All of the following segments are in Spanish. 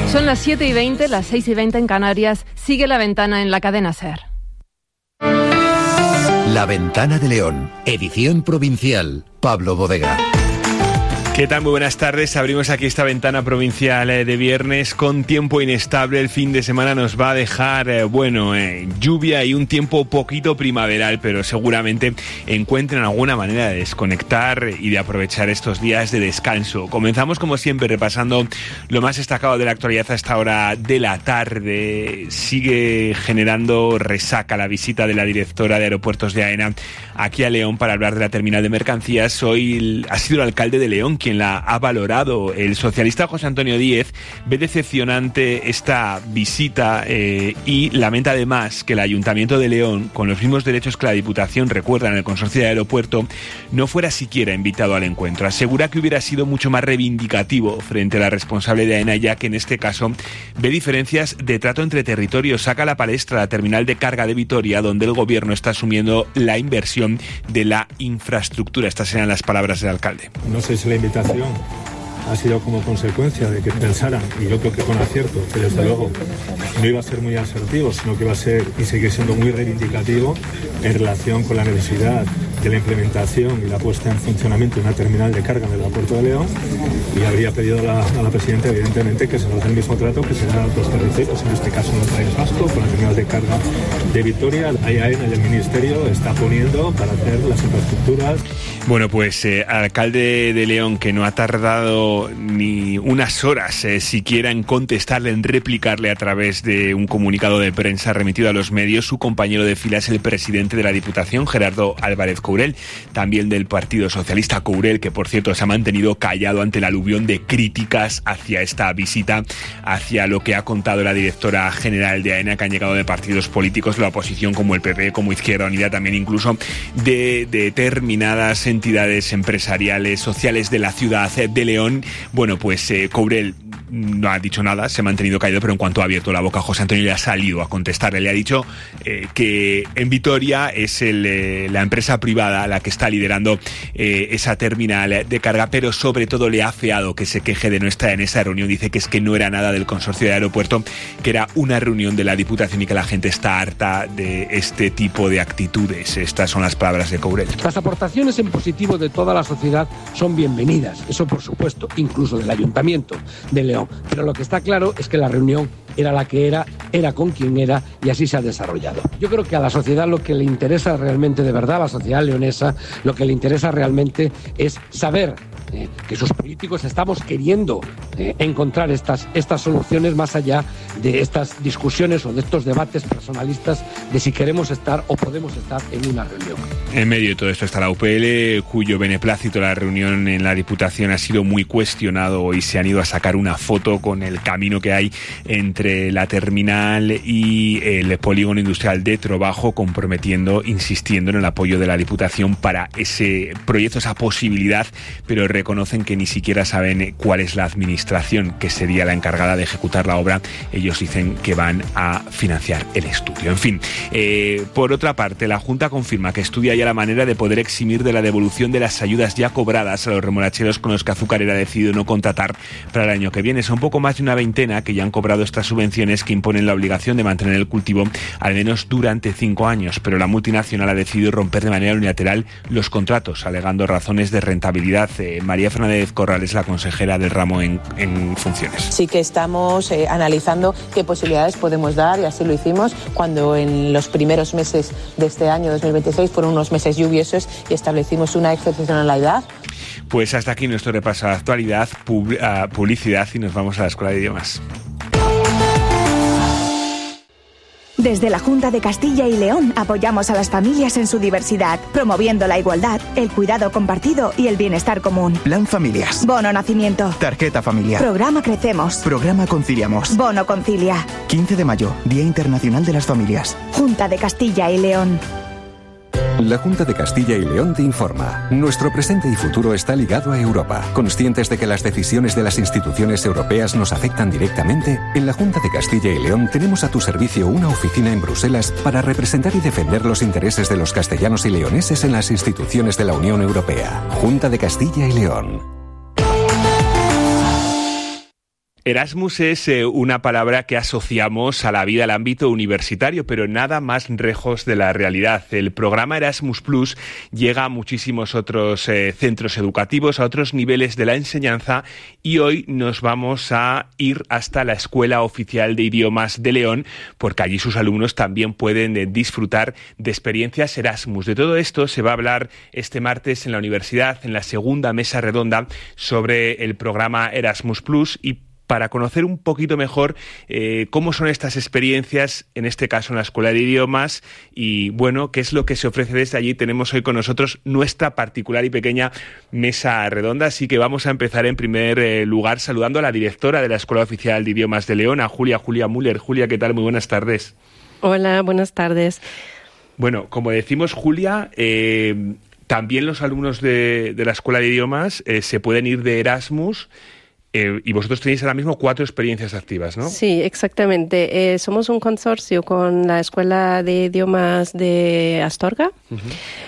Son las 7:20, las 6:20 en Canarias. Sigue La Ventana en la cadena SER. La Ventana de León, edición provincial. Pablo Bodega. ¿Qué tal? Muy buenas tardes. Abrimos aquí esta ventana provincial de viernes con tiempo inestable. El fin de semana nos va a dejar, lluvia y un tiempo poquito primaveral, pero seguramente encuentren alguna manera de desconectar y de aprovechar estos días de descanso. Comenzamos como siempre repasando lo más destacado de la actualidad a esta hora de la tarde. Sigue generando resaca la visita de la directora de Aeropuertos de AENA aquí a León para hablar de la terminal de mercancías. Hoy ha sido el alcalde de León quien la ha valorado. El socialista José Antonio Díez ve decepcionante esta visita y lamenta además que el Ayuntamiento de León, con los mismos derechos que la Diputación recuerda en el consorcio de aeropuerto, no fuera siquiera invitado al encuentro. Asegura que hubiera sido mucho más reivindicativo frente a la responsable de AENA, ya que en este caso ve diferencias de trato entre territorios. Saca a la palestra la terminal de carga de Vitoria, donde el gobierno está asumiendo la inversión de la infraestructura. Estas eran las palabras del alcalde. No sé si la invitación ha sido como consecuencia de que pensaran, y yo creo que con acierto, que desde luego no iba a ser muy asertivo, sino que iba a ser y sigue siendo muy reivindicativo en relación con la necesidad de la implementación y la puesta en funcionamiento de una terminal de carga en el aeropuerto de León, y habría pedido a la presidenta, evidentemente, que se nos dé el mismo trato que se da a otros territorios, en este caso en el País Vasco, con la terminal de carga de Vitoria. AENA y el Ministerio está poniendo para hacer las infraestructuras. Bueno, pues alcalde de León, que no ha tardado ni unas horas siquiera en contestarle, en replicarle a través de un comunicado de prensa remitido a los medios. Su compañero de filas, el presidente de la Diputación, Gerardo Álvarez Courel, también del Partido Socialista. Courel, que por cierto se ha mantenido callado ante el aluvión de críticas hacia esta visita, hacia lo que ha contado la directora general de AENA, que han llegado de partidos políticos de la oposición como el PP, como Izquierda Unida, también incluso de determinadas entidades empresariales, sociales de la ciudad de León. Bueno, pues Courel no ha dicho nada, se ha mantenido caído, pero en cuanto ha abierto la boca, José Antonio le ha salido a contestarle. Le ha dicho que en Vitoria es la empresa privada la que está liderando esa terminal de carga, pero sobre todo le ha afeado que se queje de no estar en esa reunión. Dice que es que no era nada del consorcio de aeropuerto, que era una reunión de la Diputación y que la gente está harta de este tipo de actitudes. Estas son las palabras de Courel. Las aportaciones en positivo de toda la sociedad son bienvenidas, eso por supuesto, incluso del Ayuntamiento de León. Pero lo que está claro es que la reunión era la que era con quien era, y así se ha desarrollado. Yo creo que a la sociedad lo que le interesa realmente, de verdad, a la sociedad leonesa, lo que le interesa realmente es saber que sus políticos estamos queriendo encontrar estas soluciones más allá de estas discusiones o de estos debates personalistas de si queremos estar o podemos estar en una reunión. En medio de todo esto está la UPL, cuyo beneplácito la reunión en la Diputación ha sido muy cuestionado y se han ido a sacar una foto con el camino que hay entre la terminal y el polígono industrial de Trobajo, insistiendo en el apoyo de la Diputación para ese proyecto, esa posibilidad, pero reconocen que ni siquiera saben cuál es la administración que sería la encargada de ejecutar la obra. Ellos dicen que van a financiar el estudio. En fin, por otra parte, la Junta confirma que estudia ya la manera de poder eximir de la devolución de las ayudas ya cobradas a los remolacheros con los que Azucarera ha decidido no contratar para el año que viene. Son poco más de una veintena que ya han cobrado estas subvenciones que imponen la obligación de mantener el cultivo al menos durante 5 años, pero la multinacional ha decidido romper de manera unilateral los contratos, alegando razones de rentabilidad. María Fernández Corral es la consejera del ramo en funciones. Sí que estamos analizando qué posibilidades podemos dar, y así lo hicimos cuando en los primeros meses de este año 2026 fueron unos meses lluviosos y establecimos una excepcionalidad. Pues hasta aquí nuestro repaso a la actualidad, publicidad, y nos vamos a la Escuela de Idiomas. Desde la Junta de Castilla y León apoyamos a las familias en su diversidad, promoviendo la igualdad, el cuidado compartido y el bienestar común. Plan Familias. Bono Nacimiento. Tarjeta Familiar. Programa Crecemos. Programa Conciliamos. Bono Concilia. 15 de mayo, Día Internacional de las Familias. Junta de Castilla y León. La Junta de Castilla y León te informa. Nuestro presente y futuro está ligado a Europa. Conscientes de que las decisiones de las instituciones europeas nos afectan directamente, en la Junta de Castilla y León tenemos a tu servicio una oficina en Bruselas para representar y defender los intereses de los castellanos y leoneses en las instituciones de la Unión Europea. Junta de Castilla y León. Erasmus es una palabra que asociamos a la vida al ámbito universitario, pero nada más lejos de la realidad. El programa Erasmus Plus llega a muchísimos otros centros educativos, a otros niveles de la enseñanza, y hoy nos vamos a ir hasta la Escuela Oficial de Idiomas de León, porque allí sus alumnos también pueden disfrutar de experiencias Erasmus. De todo esto se va a hablar este martes en la universidad, en la segunda mesa redonda sobre el programa Erasmus Plus, y para conocer un poquito mejor cómo son estas experiencias, en este caso en la Escuela de Idiomas, y bueno, qué es lo que se ofrece desde allí. Tenemos hoy con nosotros nuestra particular y pequeña mesa redonda, así que vamos a empezar en primer lugar saludando a la directora de la Escuela Oficial de Idiomas de León, a Julia Müller. Julia, ¿qué tal? Muy buenas tardes. Hola, buenas tardes. Bueno, como decimos, Julia, también los alumnos de la Escuela de Idiomas se pueden ir de Erasmus. Y vosotros tenéis ahora mismo 4 experiencias activas, ¿no? Sí, exactamente. Somos un consorcio con la Escuela de Idiomas de Astorga. Uh-huh.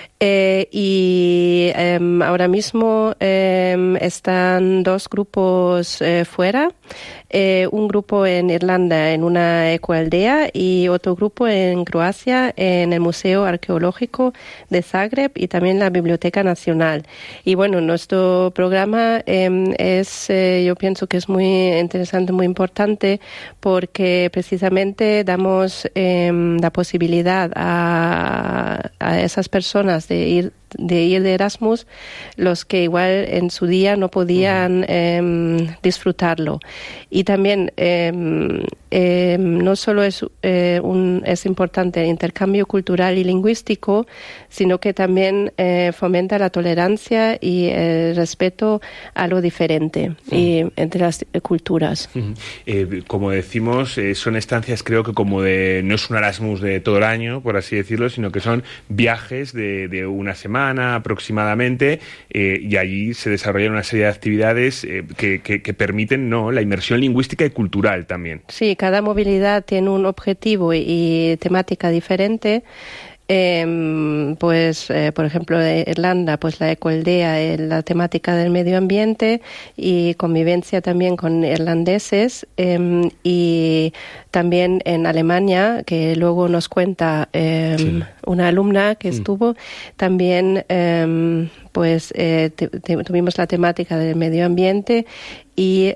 Y ahora mismo están 2 grupos fuera. Un grupo en Irlanda, en una ecoaldea, y otro grupo en Croacia, en el Museo Arqueológico de Zagreb y también la Biblioteca Nacional. Y bueno, nuestro programa yo pienso que es muy interesante, muy importante, porque precisamente damos la posibilidad a esas personas de ir de Erasmus, los que igual en su día no podían disfrutarlo. Y también no solo es importante el intercambio cultural y lingüístico, sino que también fomenta la tolerancia y el respeto a lo diferente y entre las culturas. Como decimos, son estancias, creo que no es un Erasmus de todo el año, por así decirlo, sino que son viajes de una semana aproximadamente, y allí se desarrollan una serie de actividades que permiten la inmersión lingüística y cultural también. Sí, cada movilidad tiene un objetivo y temática diferente. Por ejemplo, de Irlanda, pues la ecoaldea, la temática del medio ambiente y convivencia también con irlandeses, y también en Alemania, que luego nos cuenta una alumna que estuvo, también tuvimos la temática del medio ambiente y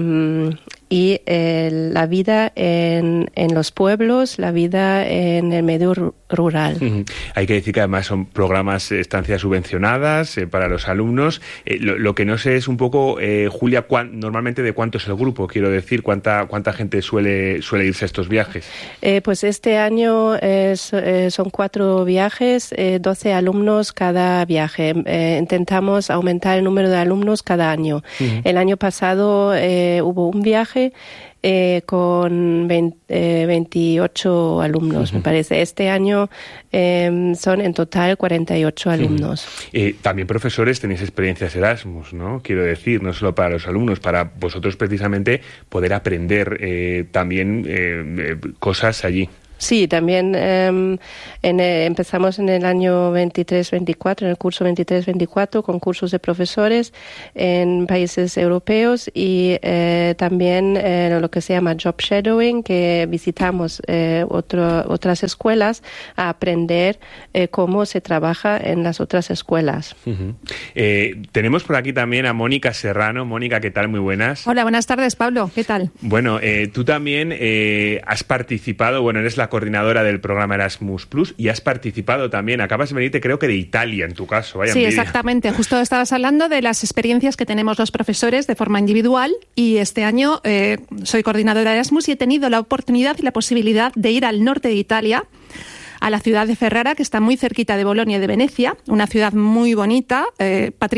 la vida en los pueblos, la vida en el medio rural. Hay que decir que además son programas, estancias subvencionadas para los alumnos. Lo que no sé es un poco, Julia, normalmente de cuánto es el grupo, quiero decir, cuánta gente suele irse a estos viajes. Pues este año son 4 viajes, 12 alumnos cada viaje. Intentamos aumentar el número de alumnos cada año. El año pasado hubo un viaje con 28 alumnos, me parece. Este año son en total 48 alumnos. También, profesores, tenéis experiencias Erasmus, ¿no? Quiero decir, no solo para los alumnos, para vosotros precisamente poder aprender también cosas allí. Sí, también empezamos en el año 23-24, en el curso 23-24, con cursos de profesores en países europeos, y también lo que se llama job shadowing, que visitamos otras escuelas a aprender cómo se trabaja en las otras escuelas. Tenemos por aquí también a Mónica Serrano. Mónica, ¿qué tal? Muy buenas. Hola, buenas tardes, Pablo. ¿Qué tal? Bueno, tú también has participado, eres la coordinadora del programa Erasmus Plus, y has participado también, acabas de venirte creo que de Italia en tu caso. Sí, exactamente, justo estabas hablando de las experiencias que tenemos los profesores de forma individual, y este año soy coordinadora de Erasmus y he tenido la oportunidad y la posibilidad de ir al norte de Italia, a la ciudad de Ferrara, que está muy cerquita de Bolonia y de Venecia, una ciudad muy bonita,